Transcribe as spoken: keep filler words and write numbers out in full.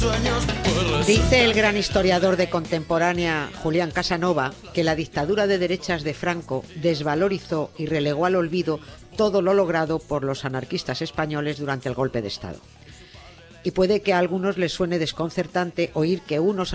Dice el gran historiador de contemporánea Julián Casanova que la dictadura de derechas de Franco desvalorizó y relegó al olvido todo lo logrado por los anarquistas españoles durante el golpe de Estado. Y puede que a algunos les suene desconcertante oír que unos